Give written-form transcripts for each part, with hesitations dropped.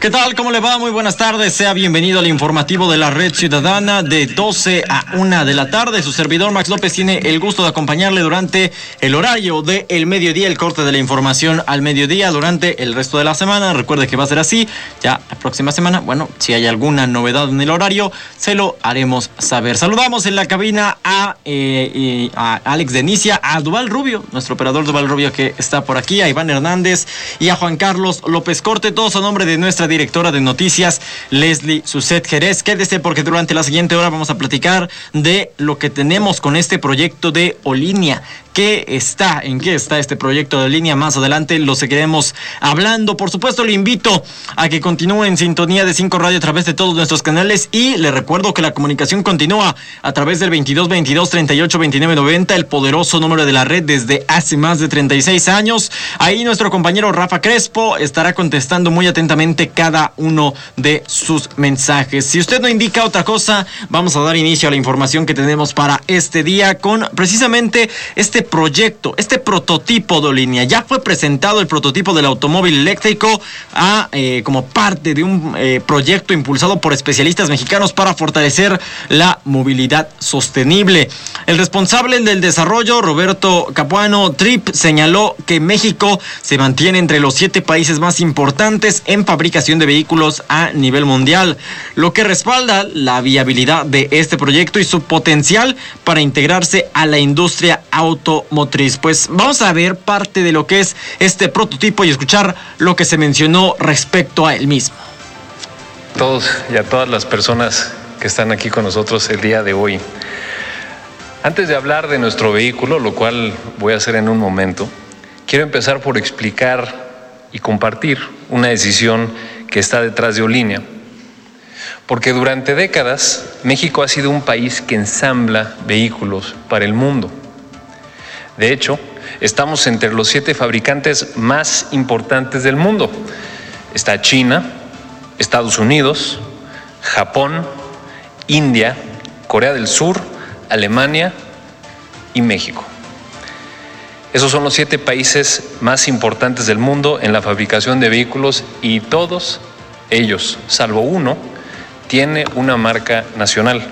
¿Qué tal? ¿Cómo le va? Muy buenas tardes. Sea bienvenido al informativo de la Red Ciudadana de 12 a 1 de la tarde. Su servidor Max López tiene el gusto de acompañarle durante el horario del mediodía, el corte de la información al mediodía durante el resto de la semana. Recuerde que va a ser así. Ya la próxima semana, bueno, si hay alguna novedad en el horario, se lo haremos saber. Saludamos en la cabina a Alex Denicia, a Duval Rubio, nuestro operador Duval Rubio que está por aquí, a Iván Hernández y a Juan Carlos López Corte, todos a nombre de nuestra directora de noticias, Leslie Suset Jerez. Quédese porque durante la siguiente hora vamos a platicar de lo que tenemos con este proyecto de Olinia. ¿En qué está este proyecto de Olinia? Más adelante lo seguiremos hablando. Por supuesto, le invito a que continúe en sintonía de 5 Radio a través de todos nuestros canales y le recuerdo que la comunicación continúa a través del 2222-382990, el poderoso número de la red desde hace más de 36 años. Ahí nuestro compañero Rafa Crespo estará contestando muy atentamente cada uno de sus mensajes. Si usted no indica otra cosa, vamos a dar inicio a la información que tenemos para este día con precisamente este proyecto, este prototipo de Olinia. Ya fue presentado el prototipo del automóvil eléctrico como parte de un proyecto impulsado por especialistas mexicanos para fortalecer la movilidad sostenible. El responsable del desarrollo, Roberto Capuano Trip, señaló que México se mantiene entre los 7 países más importantes en fabricación de vehículos a nivel mundial, lo que respalda la viabilidad de este proyecto y su potencial para integrarse a la industria automotriz. Pues vamos a ver parte de lo que es este prototipo y escuchar lo que se mencionó respecto a él mismo. Todos y a todas las personas que están aquí con nosotros el día de hoy. Antes de hablar de nuestro vehículo, lo cual voy a hacer en un momento, quiero empezar por explicar y compartir una decisión que está detrás de Olinia. Porque durante décadas, México ha sido un país que ensambla vehículos para el mundo. De hecho, estamos entre los 7 fabricantes más importantes del mundo. Está China, Estados Unidos, Japón, India, Corea del Sur, Alemania y México. Esos son los 7 países más importantes del mundo en la fabricación de vehículos y todos ellos, salvo uno, tiene una marca nacional.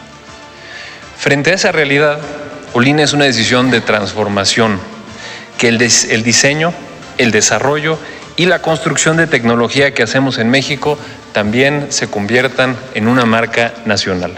Frente a esa realidad, Olinia es una decisión de transformación, que el diseño, el desarrollo y la construcción de tecnología que hacemos en México también se conviertan en una marca nacional.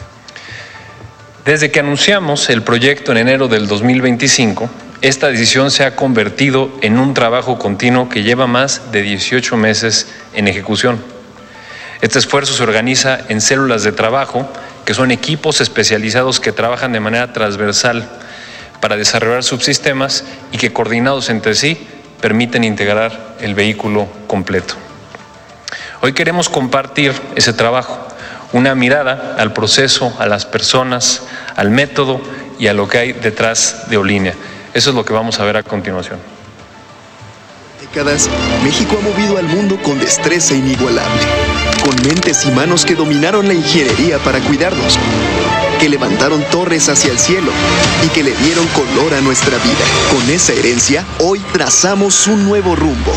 Desde que anunciamos el proyecto en enero del 2025, esta decisión se ha convertido en un trabajo continuo que lleva más de 18 meses en ejecución. Este esfuerzo se organiza en células de trabajo, que son equipos especializados que trabajan de manera transversal para desarrollar subsistemas y que coordinados entre sí permiten integrar el vehículo completo. Hoy queremos compartir ese trabajo, una mirada al proceso, a las personas, al método y a lo que hay detrás de Olinia. Eso es lo que vamos a ver a continuación. Décadas, México ha movido al mundo con destreza inigualable, con mentes y manos que dominaron la ingeniería para cuidarnos, que levantaron torres hacia el cielo y que le dieron color a nuestra vida. Con esa herencia, hoy trazamos un nuevo rumbo.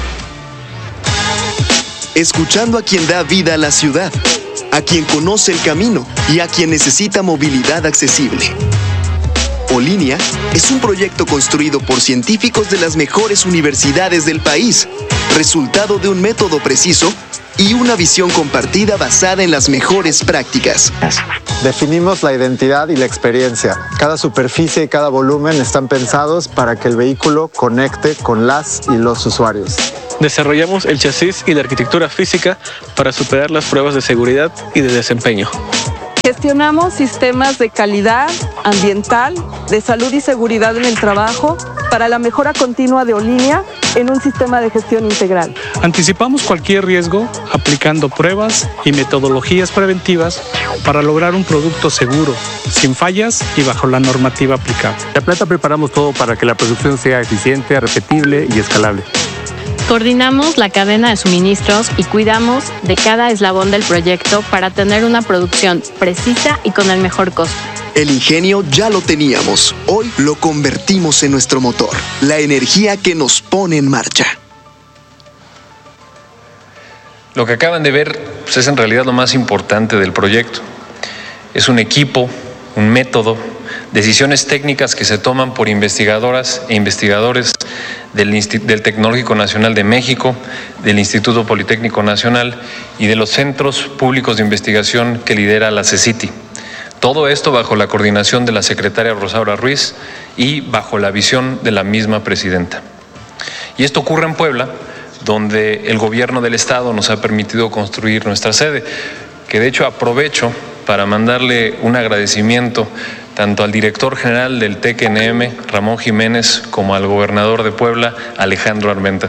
Escuchando a quien da vida a la ciudad, a quien conoce el camino y a quien necesita movilidad accesible. Olinia es un proyecto construido por científicos de las mejores universidades del país, resultado de un método preciso y una visión compartida basada en las mejores prácticas. Definimos la identidad y la experiencia. Cada superficie y cada volumen están pensados para que el vehículo conecte con las y los usuarios. Desarrollamos el chasis y la arquitectura física para superar las pruebas de seguridad y de desempeño. Gestionamos sistemas de calidad ambiental, de salud y seguridad en el trabajo para la mejora continua de Olinia en un sistema de gestión integral. Anticipamos cualquier riesgo aplicando pruebas y metodologías preventivas para lograr un producto seguro, sin fallas y bajo la normativa aplicable. En la planta preparamos todo para que la producción sea eficiente, repetible y escalable. Coordinamos la cadena de suministros y cuidamos de cada eslabón del proyecto para tener una producción precisa y con el mejor costo. El ingenio ya lo teníamos. Hoy lo convertimos en nuestro motor, la energía que nos pone en marcha. Lo que acaban de ver pues, es en realidad lo más importante del proyecto. Es un equipo, un método, decisiones técnicas que se toman por investigadoras e investigadores del Tecnológico Nacional de México, del Instituto Politécnico Nacional y de los centros públicos de investigación que lidera la CECITI. Todo esto bajo la coordinación de la secretaria Rosaura Ruiz y bajo la visión de la misma presidenta. Y esto ocurre en Puebla, donde el gobierno del estado nos ha permitido construir nuestra sede, que de hecho aprovecho para mandarle un agradecimiento tanto al director general del TEC-NM, Ramón Jiménez, como al gobernador de Puebla, Alejandro Armenta.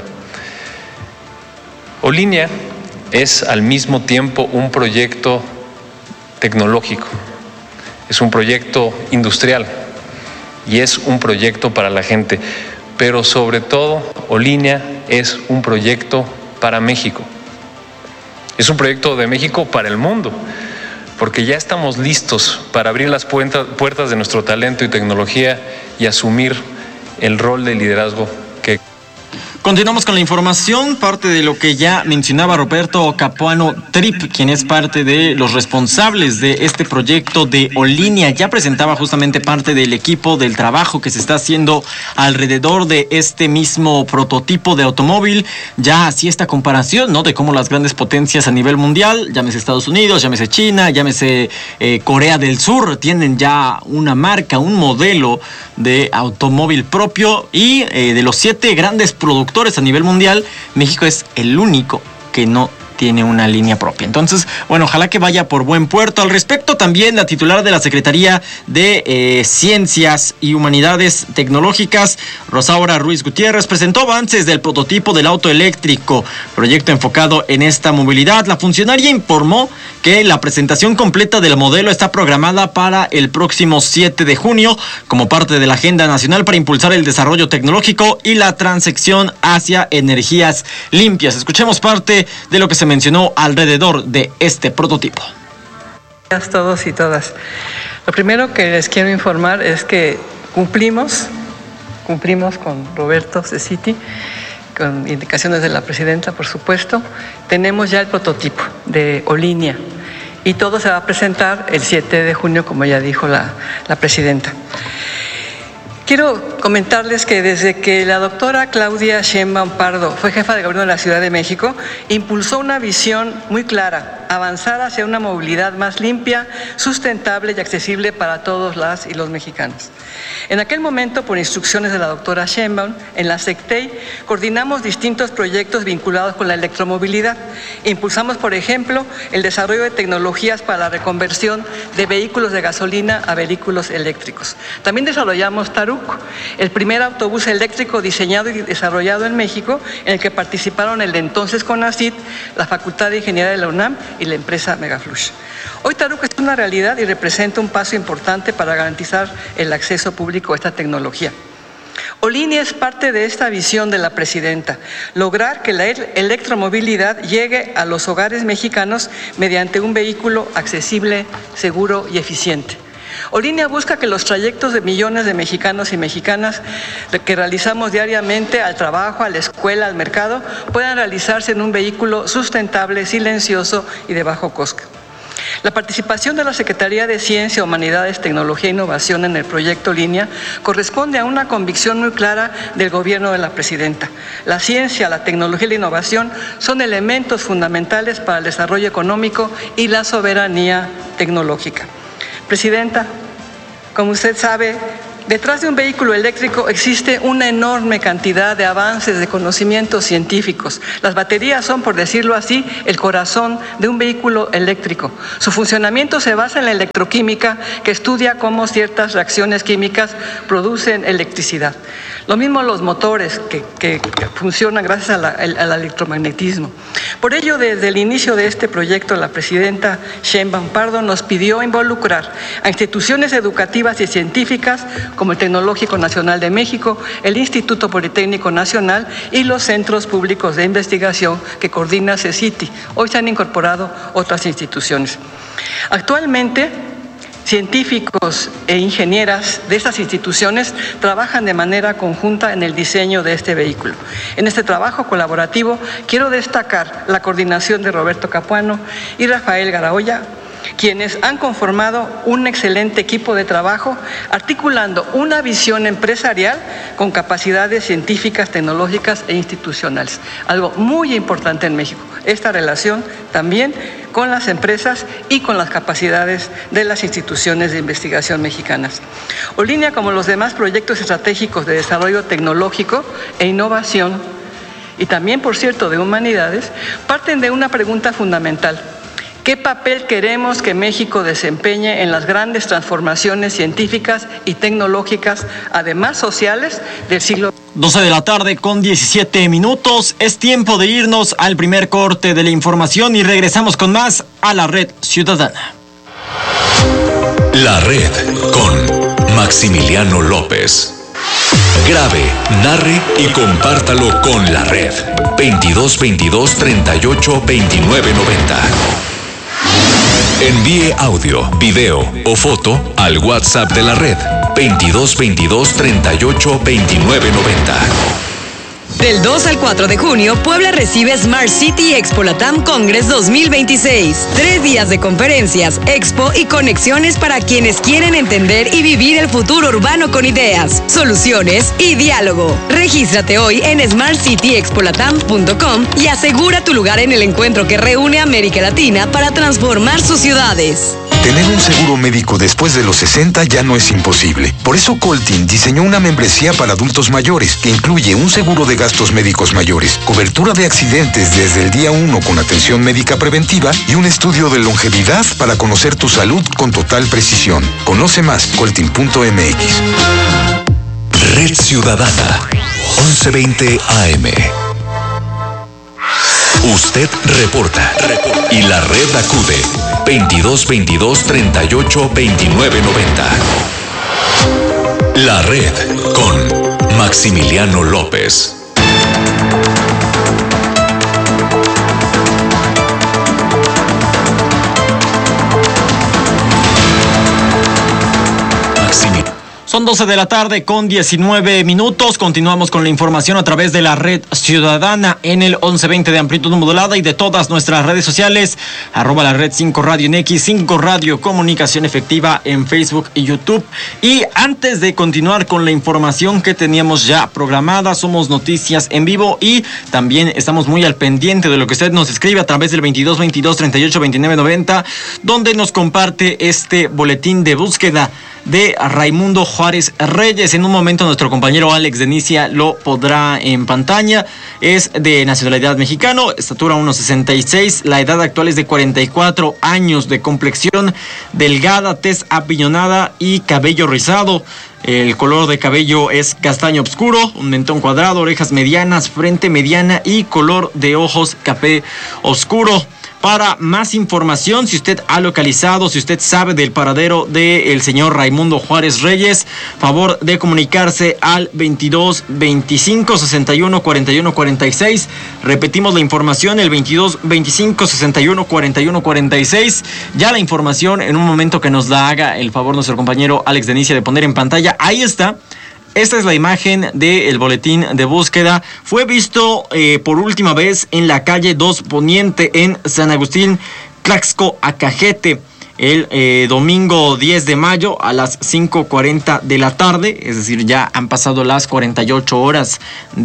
Olinia es al mismo tiempo un proyecto tecnológico, es un proyecto industrial y es un proyecto para la gente, pero sobre todo Olinia es un proyecto para México. Es un proyecto de México para el mundo, porque ya estamos listos para abrir las puertas de nuestro talento y tecnología y asumir el rol de liderazgo que... Continuamos con la información, parte de lo que ya mencionaba Roberto Capuano Trip, quien es parte de los responsables de este proyecto de Olinia. Ya presentaba justamente parte del equipo del trabajo que se está haciendo alrededor de este mismo prototipo de automóvil. Ya hacía esta comparación, ¿no?, de cómo las grandes potencias a nivel mundial, llámese Estados Unidos, llámese China, llámese Corea del Sur, tienen ya una marca, un modelo de automóvil propio y de los 7 grandes productores a nivel mundial, México es el único que no tiene una línea propia. Entonces, bueno, ojalá que vaya por buen puerto. Al respecto, también la titular de la Secretaría de Ciencias y Humanidades Tecnológicas, Rosaura Ruiz Gutiérrez, presentó avances del prototipo del auto eléctrico, proyecto enfocado en esta movilidad. La funcionaria informó que la presentación completa del modelo está programada para el próximo 7 de junio como parte de la Agenda Nacional para impulsar el desarrollo tecnológico y la transición hacia energías limpias. Escuchemos parte de lo que se mencionó alrededor de este prototipo. Gracias a todos y todas. Lo primero que les quiero informar es que cumplimos con Roberto CECITI, con indicaciones de la presidenta, por supuesto. Tenemos ya el prototipo de Olinia y todo se va a presentar el 7 de junio, como ya dijo la presidenta. Quiero comentarles que desde que la doctora Claudia Sheinbaum Pardo fue jefa de gobierno de la Ciudad de México, impulsó una visión muy clara: avanzar hacia una movilidad más limpia, sustentable y accesible para todos las y los mexicanos. En aquel momento, por instrucciones de la doctora Sheinbaum, en la SECTEI coordinamos distintos proyectos vinculados con la electromovilidad. Impulsamos, por ejemplo, el desarrollo de tecnologías para la reconversión de vehículos de gasolina a vehículos eléctricos. También desarrollamos Taruc, el primer autobús eléctrico diseñado y desarrollado en México, en el que participaron el entonces CONACYT, la Facultad de Ingeniería de la UNAM y la empresa Megaflush. Hoy Taruc es una realidad y representa un paso importante para garantizar el acceso público a esta tecnología. Olinia es parte de esta visión de la presidenta: lograr que la electromovilidad llegue a los hogares mexicanos mediante un vehículo accesible, seguro y eficiente. Olinia busca que los trayectos de millones de mexicanos y mexicanas que realizamos diariamente al trabajo, a la escuela, al mercado, puedan realizarse en un vehículo sustentable, silencioso y de bajo costo. La participación de la Secretaría de Ciencia, Humanidades, Tecnología e Innovación en el proyecto Olinia corresponde a una convicción muy clara del gobierno de la presidenta. La ciencia, la tecnología y la innovación son elementos fundamentales para el desarrollo económico y la soberanía tecnológica. Presidenta, como usted sabe, detrás de un vehículo eléctrico existe una enorme cantidad de avances de conocimientos científicos. Las baterías son, por decirlo así, el corazón de un vehículo eléctrico. Su funcionamiento se basa en la electroquímica, que estudia cómo ciertas reacciones químicas producen electricidad. Lo mismo los motores que funcionan gracias al electromagnetismo. Por ello, desde el inicio de este proyecto, la presidenta Sheinbaum Pardo nos pidió involucrar a instituciones educativas y científicas como el Tecnológico Nacional de México, el Instituto Politécnico Nacional y los centros públicos de investigación que coordina CECITI. Hoy se han incorporado otras instituciones. Actualmente, Científicos e ingenieras de estas instituciones trabajan de manera conjunta en el diseño de este vehículo. En este trabajo colaborativo quiero destacar la coordinación de Roberto Capuano y Rafael Garaolla, quienes han conformado un excelente equipo de trabajo articulando una visión empresarial con capacidades científicas, tecnológicas e institucionales. Algo muy importante en México, esta relación también con las empresas y con las capacidades de las instituciones de investigación mexicanas. Olinia, como los demás proyectos estratégicos de desarrollo tecnológico e innovación, y también, por cierto, de humanidades, parten de una pregunta fundamental. ¿Qué papel queremos que México desempeñe en las grandes transformaciones científicas y tecnológicas, además sociales, del siglo? 12 de la tarde con 17 minutos. Es tiempo de irnos al primer corte de la información y regresamos con más a La Red Ciudadana. La Red con Maximiliano López. Grabe, narre y compártalo con La Red. 22 22 38 29 90. Envíe audio, video o foto al WhatsApp de la red 22 22 38 29 90. Del 2 al 4 de junio, Puebla recibe Smart City Expo Latam Congress 2026. 3 días de conferencias, expo y conexiones para quienes quieren entender y vivir el futuro urbano con ideas, soluciones y diálogo. Regístrate hoy en smartcityexpolatam.com y asegura tu lugar en el encuentro que reúne a América Latina para transformar sus ciudades. Tener un seguro médico después de los 60 ya no es imposible. Por eso Coltin diseñó una membresía para adultos mayores que incluye un seguro de gastos médicos mayores, cobertura de accidentes desde el día 1 con atención médica preventiva y un estudio de longevidad para conocer tu salud con total precisión. Conoce más, coltin.mx. Red Ciudadana, 1120 AM. Usted reporta y la red acude 22 22 38 29 90. La Red con Maximiliano López. Son 12 de la tarde con 19 minutos. Continuamos con la información a través de la Red Ciudadana en el 1120 de amplitud modulada y de todas nuestras redes sociales. @ la red 5 Radio en X, 5 Radio Comunicación Efectiva en Facebook y YouTube. Y antes de continuar con la información que teníamos ya programada, somos Noticias en Vivo y también estamos muy al pendiente de lo que usted nos escribe a través del 22 22 38 29 90, donde nos comparte este boletín de búsqueda de Raimundo Juárez Reyes. En un momento nuestro compañero Alex Denicia lo podrá en pantalla. Es de nacionalidad mexicano, estatura 1.66, la edad actual es de 44 años, de complexión delgada, tez apiñonada y cabello rizado. El color de cabello es castaño oscuro, un mentón cuadrado, orejas medianas, frente mediana y color de ojos café oscuro. Para más información, si usted ha localizado, si usted sabe del paradero del señor Raimundo Juárez Reyes, favor de comunicarse al 22 25 61 41 46. Repetimos la información, el 22 25 61 41 46. Ya la información en un momento que nos la haga el favor nuestro compañero Alex Denicia de poner en pantalla. Ahí está. Esta es la imagen del boletín de búsqueda. Fue visto por última vez en la calle 2 Poniente en San Agustín, Tlaxco, Acajete, el domingo 10 de mayo a las 5:40 de la tarde. Es decir, ya han pasado las 48 horas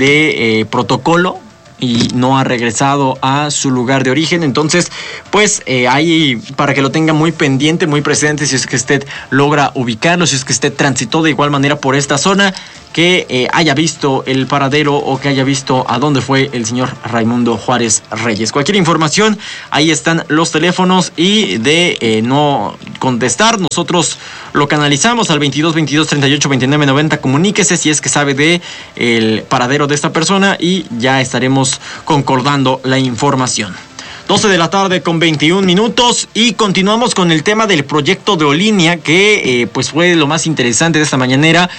de protocolo y no ha regresado a su lugar de origen. Entonces, pues ahí para que lo tenga muy pendiente, muy presente, si es que usted logra ubicarlo, si es que usted transitó de igual manera por esta zona, que haya visto el paradero o que haya visto a dónde fue el señor Raimundo Juárez Reyes. Cualquier información, ahí están los teléfonos y de no contestar, nosotros lo canalizamos al 22 22 38 29 90. Comuníquese si es que sabe de el paradero de esta persona y ya estaremos concordando la información. 12 de la tarde con 21 minutos y continuamos con el tema del proyecto de Olinia que pues fue lo más interesante de esta mañanera.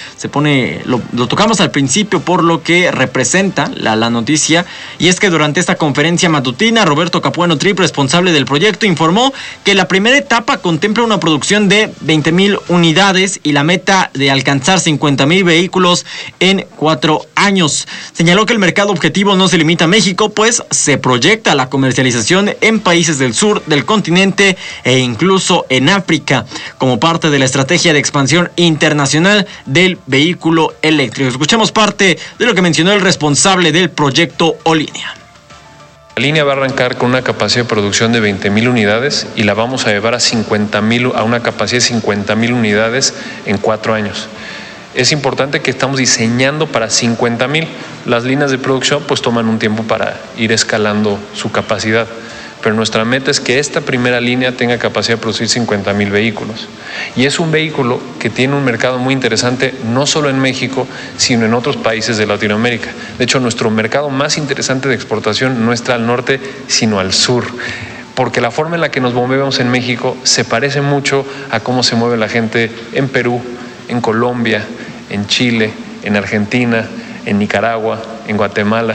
Lo tocamos al principio por lo que representa la noticia, y es que durante esta conferencia matutina Roberto Capuano Tripp, responsable del proyecto, informó que la primera etapa contempla una producción de 20,000 unidades y la meta de alcanzar 50,000 vehículos en 4 años. Señaló que el mercado objetivo no se limita a México, pues se proyecta la comercialización en países del sur del continente e incluso en África, como parte de la estrategia de expansión internacional del vehículo eléctrico. Escuchemos parte de lo que mencionó el responsable del proyecto Olinia. La línea va a arrancar con una capacidad de producción de 20,000 unidades y la vamos a llevar a una capacidad de 50,000 unidades en 4 años. Es importante que estamos diseñando para 50,000. Las líneas de producción pues toman un tiempo para ir escalando su capacidad, pero nuestra meta es que esta primera línea tenga capacidad de producir 50,000 vehículos. Y es un vehículo que tiene un mercado muy interesante, no solo en México, sino en otros países de Latinoamérica. De hecho, nuestro mercado más interesante de exportación no está al norte, sino al sur, porque la forma en la que nos movemos en México se parece mucho a cómo se mueve la gente en Perú, en Colombia, en Chile, en Argentina, en Nicaragua, en Guatemala.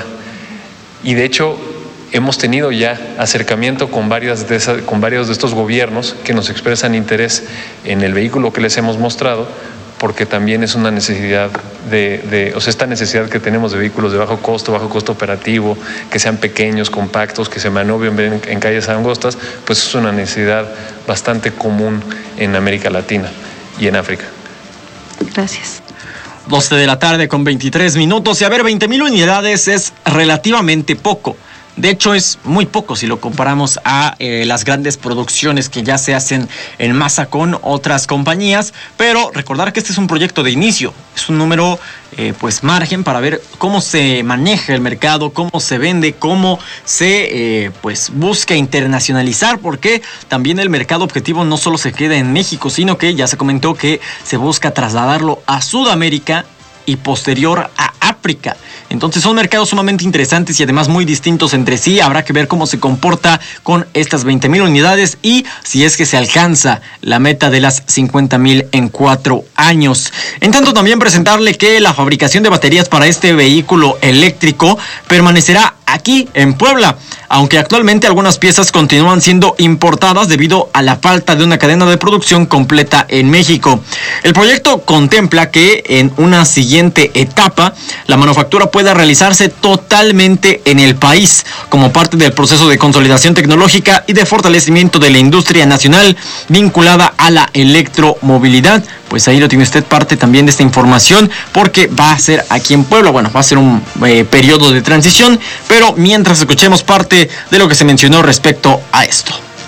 Y de hecho, hemos tenido ya acercamiento con varios de estos gobiernos que nos expresan interés en el vehículo que les hemos mostrado, porque también es una necesidad esta necesidad que tenemos de vehículos de bajo costo operativo, que sean pequeños, compactos, que se maniobren en calles angostas, pues es una necesidad bastante común en América Latina y en África. Gracias. 12 de la tarde con 23 minutos. Y a ver, 20,000 unidades es relativamente poco. De hecho, es muy poco si lo comparamos a las grandes producciones que ya se hacen en masa con otras compañías. Pero recordar que este es un proyecto de inicio. Es un número, margen para ver cómo se maneja el mercado, cómo se vende, cómo se busca internacionalizar. Porque también el mercado objetivo no solo se queda en México, sino que ya se comentó que se busca trasladarlo a Sudamérica y posterior a África. Entonces son mercados sumamente interesantes y además muy distintos entre sí. Habrá que ver cómo se comporta con estas 20,000 unidades y si es que se alcanza la meta de las 50,000 en 4 años. En tanto, también presentarle que la fabricación de baterías para este vehículo eléctrico permanecerá aquí en Puebla, aunque actualmente algunas piezas continúan siendo importadas debido a la falta de una cadena de producción completa en México. El proyecto contempla que en una siguiente etapa la manufactura pueda realizarse totalmente en el país, como parte del proceso de consolidación tecnológica y de fortalecimiento de la industria nacional vinculada a la electromovilidad. Pues ahí lo tiene usted parte también de esta información, porque va a ser aquí en Puebla. Bueno, va a ser un periodo de transición, pero mientras escuchemos parte de lo que se mencionó respecto a esto.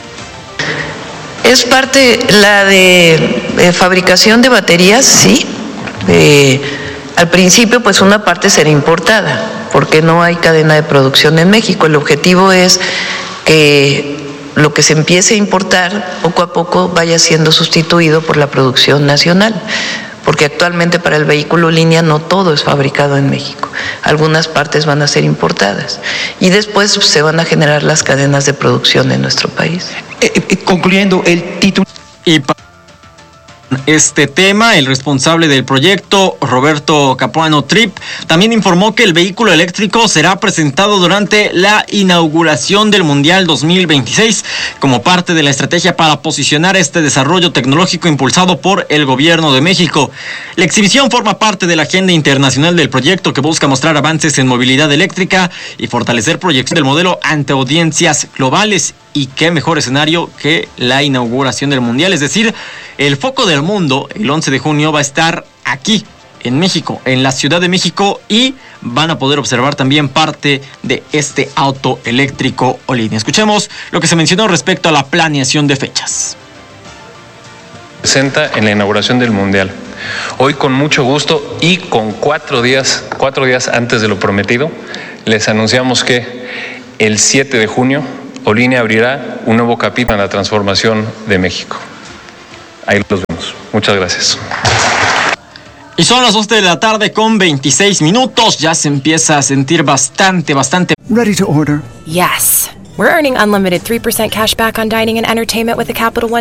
Es parte la de fabricación de baterías, sí. Al principio, pues una parte será importada, porque no hay cadena de producción en México. El objetivo es que lo que se empiece a importar poco a poco vaya siendo sustituido por la producción nacional, porque actualmente para el vehículo línea no todo es fabricado en México, algunas partes van a ser importadas y después se van a generar las cadenas de producción en nuestro país. Concluyendo el título. Y este tema, el responsable del proyecto, Roberto Capuano Tripp, también informó que el vehículo eléctrico será presentado durante la inauguración del Mundial 2026 como parte de la estrategia para posicionar este desarrollo tecnológico impulsado por el gobierno de México. La exhibición forma parte de la agenda internacional del proyecto, que busca mostrar avances en movilidad eléctrica y fortalecer proyección del modelo ante audiencias globales. Y qué mejor escenario que la inauguración del Mundial, es decir, el foco del mundo el 11 de junio va a estar aquí, en México, en la Ciudad de México, y van a poder observar también parte de este auto eléctrico Olinia. Escuchemos lo que se mencionó respecto a la planeación de fechas. Presenta en la inauguración del Mundial. Hoy, con mucho gusto y con 4 días antes de lo prometido, les anunciamos que el 7 de junio Olinia abrirá un nuevo capítulo en la transformación de México. Ahí los vemos. Muchas gracias. Y son las 2 de la tarde con 26 minutos. Ya se empieza a sentir bastante. Ready to order? Yes. We're earning unlimited 3% cash back on dining and entertainment with a Capital One